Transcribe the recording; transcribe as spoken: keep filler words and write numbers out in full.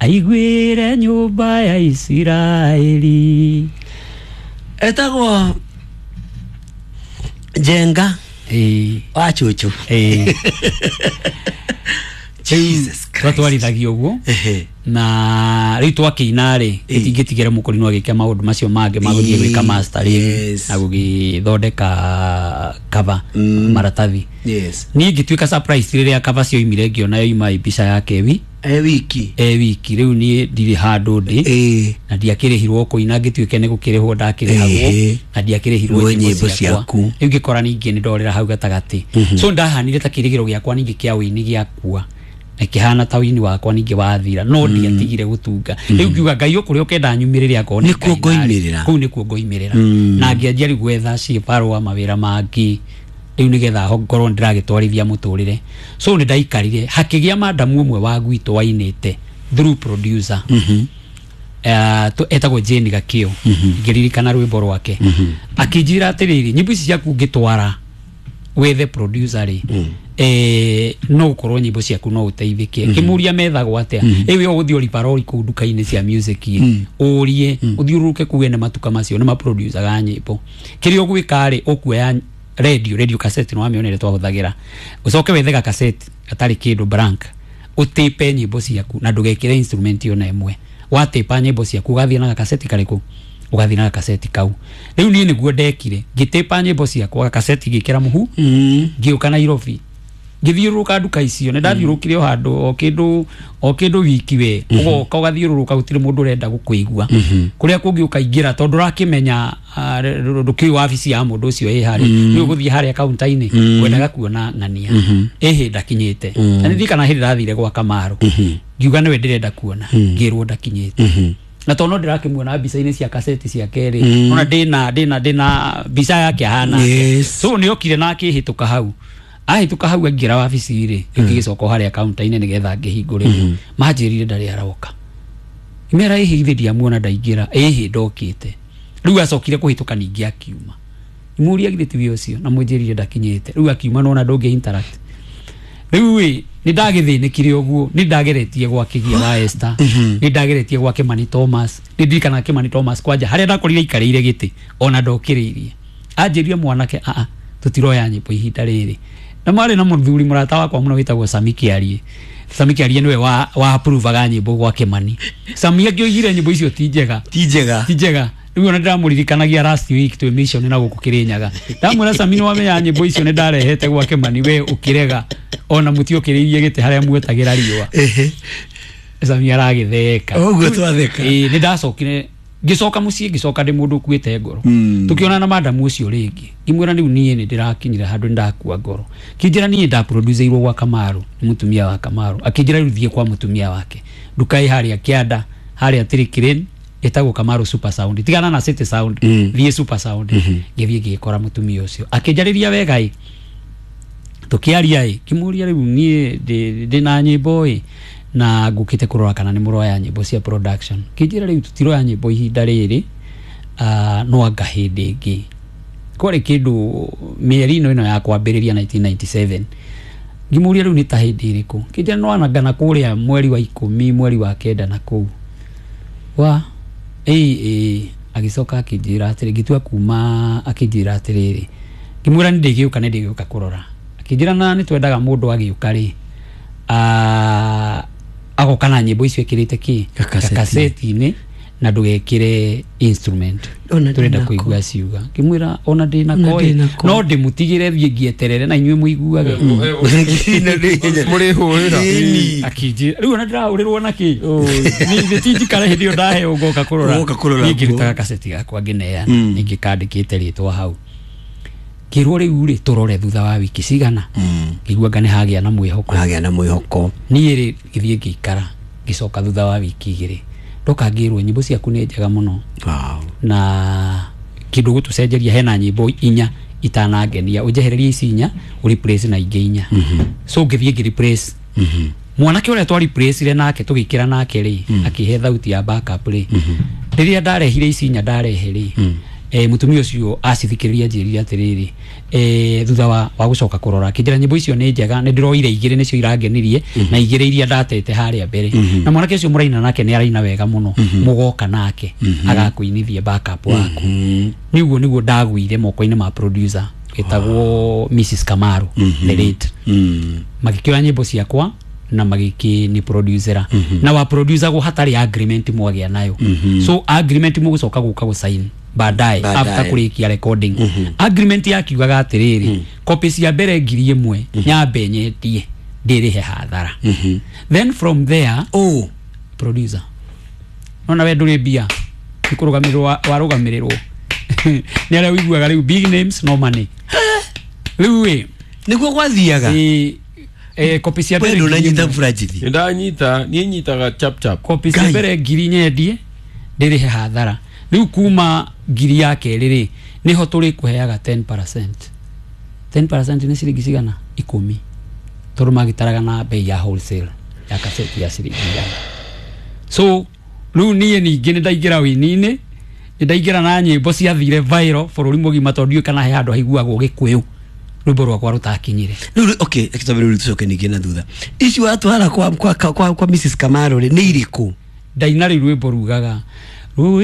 aigwire nyumba ya Israeli. Etagwo Jenga eh wachuchu eh Jesus Christ twatwarithagio guo na riu twakina ri itingitigera mukorino agikia maundu macio mange maguthie gwika mastering na gugithondeka cover maratathi. Yes. Ni ngituika surprise riria cover cio imire ngiona ima ibica yake wi e wiki e wiki riu ni ndiri handu ndi eh na ndiakirihirwo kuina ngituike ne gukirihwo ndakirihagwo na ndiakirihirwo nyimbo ciaku riu ngikora ningi ni ndorera hau gatagati. So ndahanire ta kirigiro giakwa ningi kia wini giakua ekihana ta wini wakwa ningi wathira no ndiatigire gutunga. Riu ngiuga Ngai ukuri ukenda nyumirire akone nikuo ngoimirira kuu nikuo ngoimirira na ngianjia riu gwetha cifaro wa mawira mangi riu nigetha ho ngorwo ndiragitwarithia muturire. So ni ndaikarire hakigia madamu umwe wa gwito wainite through producer mhm eh to etagwo Jane Gakio ngiririkana rwimbo rwake akijira atiriri nyimbo ici ciaku ngitwara wethe producer ri eh no ukorwo nyimbo ciaku no uteithike kimuria methagwo atia ewe uguthio riparori ku duka-ini cia music urie uthiuruke kuene matuka macio na ma producer ga nyimbo kirio gwika ri ukuya radio radio cassette no amionere twahuthagira ucoke wethega cassette atari kindu blank utipe nyimbo ciaku na ndugekire instrument yo na imwe watipa nyimbo ciaku gathie na cassette kariku ugathie na cassette kau. Riu ni niguo ndekire ngitipa nyimbo ciaku cassette gikira muhu ngiuka Nairobi ngithiuruka duka icio ne ndathiurukire o handu o kindu o kindu wiki we ugoka ugathiuruka gutire mundu urenda gukuigua kuria kungi ukaingira tondu rakimenya nduki wabici ya mundu ucio e hari ni uguthie hari account-ini wendaga kuona ngania ehe ndakinyite na nithikana hindi rathire gwa Kamaru ngiuga niwe ndirenda kuona ngirwo ndakinyite na tono ndirakimuona bica-ini cia cassette cia keri ona ndina ndina ndina bica yake hana. So ni okire na akihituka hau ahituka hau ngira wabici ri ngigicoka hari account-ini nigetha ngihingurire manjirire ndari aroka imera ihi ndia muona ndaingira ehe ndokite riu acokire kuhituka ningi akiuma imuria githitivi ucio na munjirire ndakinyite riu akiuma nona ndonge interact riu wi ni ndagithinikire uguo ni ndageretie gwa kigia wa Esther ni ndageretie gwa Kimani Thomas ni ndikana Kimani Thomas kwanja haria ndakorire ikarire giti ona ndokiririe anjirie mwanake a a tutiroya nyimbo ihinda riri na mari na muthuri murata wakwa muno witagwo Samiki Arie. Samiki Arie niwe wa wa approve ga nyimbo gwa Kimani. Samia ngioigire nyimbo icio ti njega ti njega ti njega riu ona ndamuririkanagia last week to mission na guku Kirinyaga ndamwira Samino wamenya nyimbo icio ni ndarehete gwa Kimani we ukirega ona mutio kiririe gite haria mwetagira riwa ehe Samia aragitheka oguo twatheka eh ni ndacokire gicoka mucie gicoka ndi mundu kuite ngoro tukiona na madamu ucio ringi ngimwira riu nie ni ndirakinyira handu ndakua ngoro kinjira nie nda producer irwo gwa Kamaru mutumia wa Kamaru akinjira riu thie kwa mutumia wake ndukai haria kianda haria Tirikirin etagwo Kamaru Super Sound tigana na City Sound thie Super Sound ngithie ngikora mutumia ucio akinjariria wega i tukiaria i kimuria riu nie ndina nyimbo i na ngukite kurora kana ni muroya nyimbo cia production kinjira riu tutiroya nyimbo ihinda riri uh, no anga hindi ingi kore kindu mieri ino ino ya kwambiriria nineteen ninety-seven ngimuria riu ni ta hindi iriku kinjira no anagana kuria mweri wa ikumi mweri wa kenda na kuu wa ei ei agicoka akinjira atiri gitua kuma akinjira atiriri ngimwira ndigiuka ne ndigiuka kurora akinjira na ni twendaga mundu agiuka ri a agokana nyimbo icio ekirite ki cassette-ini na ndugekire instrument turenda kuigua ciuga kimwira ona ndina koi no ndimutigire thie ngieterere na inywe muiguage muri hurira akiji riu ona ndirahurirwo naki ni thitiji kare hindi yo ndahe ugoka kurora ngirutaga cassette yakwa ngineya ningikandikite ritwa hau kirwo riu ri turore thutha wa wiki cigana ngigua ngane hagia na mwihoko hagia na mwihoko ni ri githie ngikara gicoka thutha wa wiki igiri ndoka ngirwo nyimbo ciaku ni njega muno wow na kindu gutucenjeria hena nyimbo inya itanangenia ujehereria ici inya replace na ingi inya so ngithie ngi replace mwanake ule twa replace ile nake tugikira nake ri akihe thauti ya backup ri riria ndarehire ici inya ndarehe ri eh mutumia ucio acithikiriria njiri atiriri eh thutha wa wa gucoka kurora kijira nyimbo icio ni njega ni ndiroire igire nicio irangenirie mm -hmm. na igire iria ndatete haria mbere mm -hmm. na mwanake ucio muraina nake ni araina wega muno mm -hmm. mugoka nake mm -hmm. agakuinithia backup waku mm -hmm. niguo niguo ndaguire moko-ini ma producer etagwo Missus Kamaru mm -hmm. the late mm -hmm. magikira nyimbo ciakwa na magiki ni producer mm -hmm. na wa producer go hatari agreement mwagia nayo mm -hmm. so agreement mugucoka guka go sign baadaye after kurikia recording mm -hmm. agreement yakiugaga atiriri mm -hmm. copy cia mbere ngiri imwe mm -hmm. nyambe nyetie ndirihe hathara mm -hmm. then from there oh producer nona we nduri bia ikurugamirwa warugamirwo ni ara wiguaga riu big names no money riu we niguo gwathiaga eh eh copy cia mbere ndo nyita fragile ndanyita ni nyitaga chap chap copy cia mbere ngiri nyendie ndirihe hathara riu kuma ngiri yake riri niho turi kuheaga ten percent ten percent ni ciringi cigana ikumi toro magitaraga na bei ya wholesale ya kaseti ya ciringi so riu nie ningi ni ndaigira wini-ini ndaingira na nyimbo cia thire viral bururi mugima tondu kana he andu haiguagwo gikuyu rwimbo rwakwa rutakinyire riu okay ekitabe riu tucoke ningi na thutha ici watu hala kwa kwa kwa, kwa Missus Kamaru ni iriku ndainari rwimbo rugaga